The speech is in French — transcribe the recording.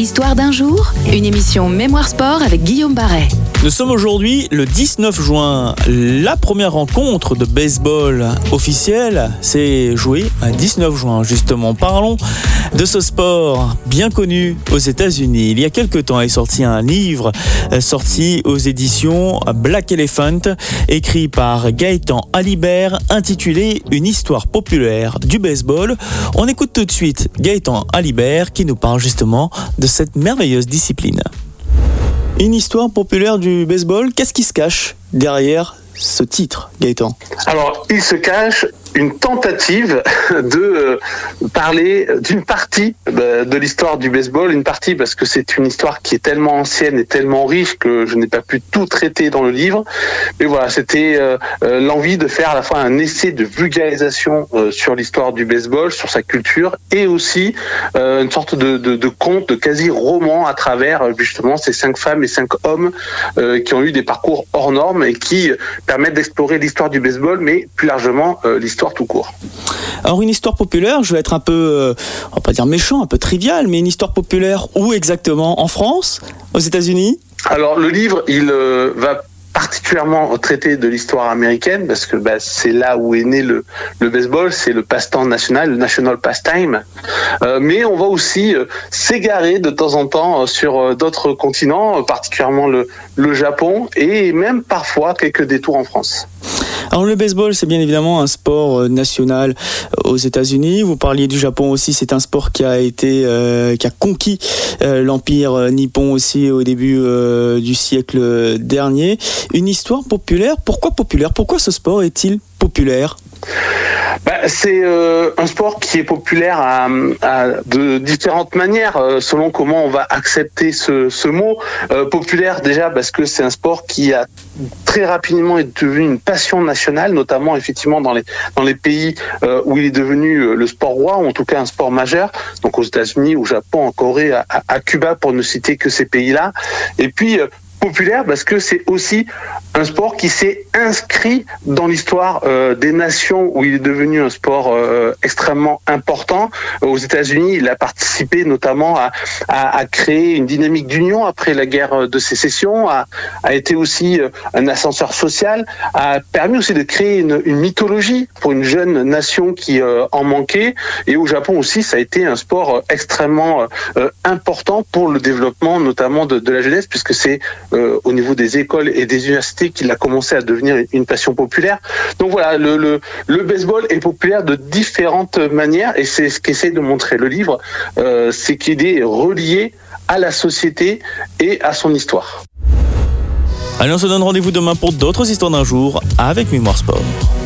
Histoire d'un jour, une émission Mémoire Sport avec Guillaume Barret. Nous sommes aujourd'hui le 19 juin. La première rencontre de baseball officielle s'est jouée à 19 juin, justement. Parlons de ce sport bien connu aux États-Unis. Il y a quelques temps est sorti un livre sorti aux éditions Black Elephant, écrit par Gaëtan Alibert, intitulé Une histoire populaire du baseball. On écoute tout de suite Gaëtan Alibert qui nous parle justement de cette merveilleuse discipline. Une histoire populaire du baseball, qu'est-ce qui se cache derrière ce titre, Gaëtan ? Alors, il se cache une tentative de parler d'une partie de l'histoire du baseball, une partie parce que c'est une histoire qui est tellement ancienne et tellement riche que je n'ai pas pu tout traiter dans le livre. Mais voilà, c'était l'envie de faire à la fois un essai de vulgarisation sur l'histoire du baseball, sur sa culture, et aussi une sorte de conte, de quasi-roman à travers justement ces 5 femmes et 5 hommes qui ont eu des parcours hors normes et qui permettent d'explorer l'histoire du baseball, mais plus largement l'histoire tout court. Alors une histoire populaire, je vais être un peu, on va pas dire méchant, un peu trivial, mais une histoire populaire où exactement ? En France ? Aux États-Unis ? Alors le livre, il va particulièrement traiter de l'histoire américaine parce que c'est là où est né le baseball, c'est le passe-temps national, le national pastime. Mais on va aussi s'égarer de temps en temps sur d'autres continents, particulièrement le Japon et même parfois quelques détours en France. Alors le baseball, c'est bien évidemment un sport national aux États-Unis. Vous parliez du Japon aussi, c'est un sport qui a conquis l'empire nippon aussi au début du siècle dernier. Une histoire populaire. Pourquoi populaire ? Pourquoi ce sport est-il populaire ? C'est un sport qui est populaire de différentes manières selon comment on va accepter ce mot. Populaire déjà parce que c'est un sport qui a très rapidement est devenu une passion nationale, notamment effectivement dans les pays où il est devenu le sport roi, ou en tout cas un sport majeur, donc aux États-Unis, au Japon, en Corée, à Cuba, pour ne citer que ces pays-là. Et puis populaire parce que c'est aussi un sport qui s'est inscrit dans l'histoire des nations où il est devenu un sport extrêmement important. Aux États-Unis, il a participé notamment à créer une dynamique d'union après la guerre de sécession, a été aussi un ascenseur social, a permis aussi de créer une mythologie pour une jeune nation qui en manquait. Et au Japon aussi, ça a été un sport extrêmement important pour le développement notamment de la jeunesse, puisque c'est au niveau des écoles et des universités qu'il a commencé à devenir une passion populaire. Donc voilà, le baseball est populaire de différentes manières et c'est ce qu'essaie de montrer le livre, c'est qu'il est relié à la société et à son histoire. Allez, on se donne rendez-vous demain pour d'autres histoires d'un jour avec Mémoire Sport.